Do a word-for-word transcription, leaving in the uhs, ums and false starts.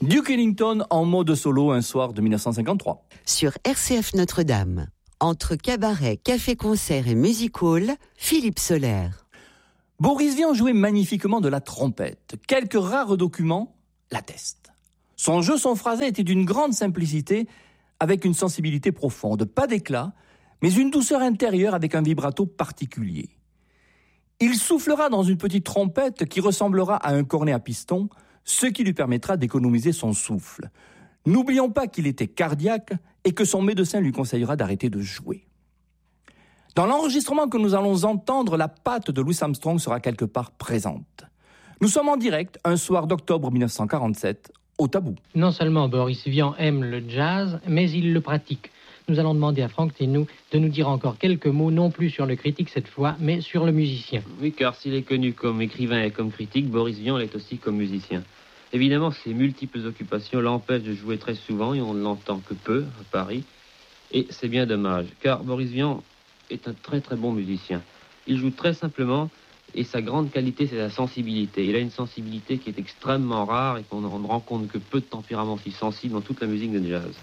Duke Ellington en mode solo un soir de mille neuf cent cinquante-trois. Sur R C F Notre-Dame, entre cabaret, café-concert et music-hall, Philippe Soler. Boris Vian jouait magnifiquement de la trompette. Quelques rares documents l'attestent. Son jeu, son phrasé était d'une grande simplicité, avec une sensibilité profonde. Pas d'éclat, mais une douceur intérieure avec un vibrato particulier. Il soufflera dans une petite trompette qui ressemblera à un cornet à piston, ce qui lui permettra d'économiser son souffle. N'oublions pas qu'il était cardiaque et que son médecin lui conseillera d'arrêter de jouer. Dans l'enregistrement que nous allons entendre, la patte de Louis Armstrong sera quelque part présente. Nous sommes en direct un soir d'octobre mille neuf cent quarante-sept, au Tabou. Non seulement Boris Vian aime le jazz, mais il le pratique. Nous allons demander à Franck Ténou de nous dire encore quelques mots, non plus sur le critique cette fois, mais sur le musicien. Oui, car s'il est connu comme écrivain et comme critique, Boris Vian l'est aussi comme musicien. Évidemment, ses multiples occupations l'empêchent de jouer très souvent et on ne l'entend que peu à Paris. Et c'est bien dommage, car Boris Vian est un très très bon musicien. Il joue très simplement et sa grande qualité, c'est sa sensibilité. Il a une sensibilité qui est extrêmement rare et qu'on ne rencontre que peu de tempéraments si sensibles dans toute la musique de jazz.